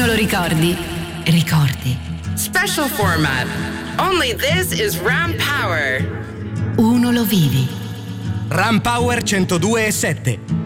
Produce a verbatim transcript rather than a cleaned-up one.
solo ricordi, ricordi. Special format. Only this is Ram Power. Uno lo vivi. Ram Power centodue e sette.